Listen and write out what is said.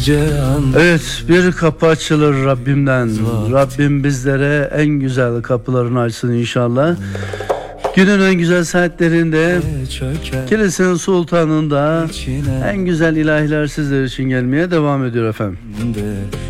Evet, bir kapı açılır Rabbimden. Rabbim bizlere en güzel kapılarını açsın inşallah. Günün en güzel saatlerinde Kilis'in sultanında en güzel ilahiler sizler için gelmeye devam ediyor efendim.